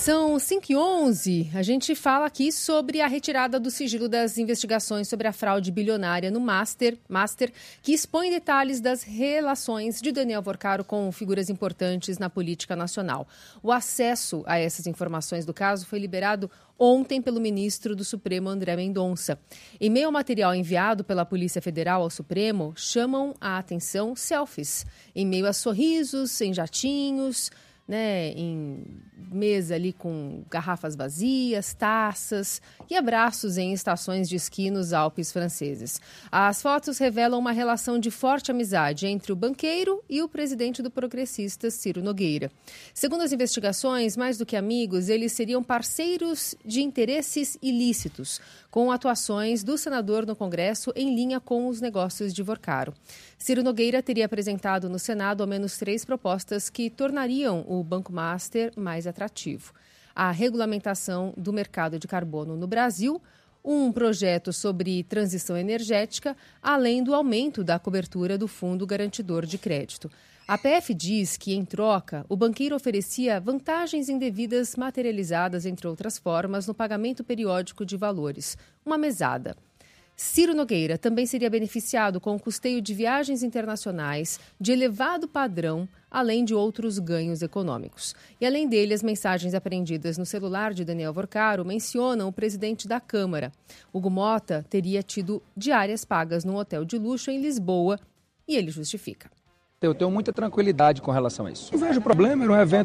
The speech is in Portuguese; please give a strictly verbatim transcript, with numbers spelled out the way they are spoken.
São cinco e onze. A gente fala aqui sobre a retirada do sigilo das investigações sobre a fraude bilionária no Master, Master, que expõe detalhes das relações de Daniel Vorcaro com figuras importantes na política nacional. O acesso a essas informações do caso foi liberado ontem pelo ministro do Supremo, André Mendonça. Em meio ao material enviado pela Polícia Federal ao Supremo, chamam a atenção selfies, em meio a sorrisos, em jatinhos, né, em mesa ali com garrafas vazias, taças e abraços em estações de esqui nos Alpes franceses. As fotos revelam uma relação de forte amizade entre o banqueiro e o presidente do Progressistas, Ciro Nogueira. Segundo as investigações, mais do que amigos, eles seriam parceiros de interesses ilícitos, com atuações do senador no Congresso em linha com os negócios de Vorcaro. Ciro Nogueira teria apresentado no Senado ao menos três propostas que tornariam o Banco Master mais atrativo: a regulamentação do mercado de carbono no Brasil, um projeto sobre transição energética, além do aumento da cobertura do Fundo Garantidor de Crédito. A P F diz que, em troca, o banqueiro oferecia vantagens indevidas materializadas, entre outras formas, no pagamento periódico de valores, uma mesada. Ciro Nogueira também seria beneficiado com o custeio de viagens internacionais de elevado padrão, além de outros ganhos econômicos. E, além dele, as mensagens apreendidas no celular de Daniel Vorcaro mencionam o presidente da Câmara. Hugo Mota teria tido diárias pagas num hotel de luxo em Lisboa, e ele justifica. Eu tenho muita tranquilidade com relação a isso. Não vejo problema, era um evento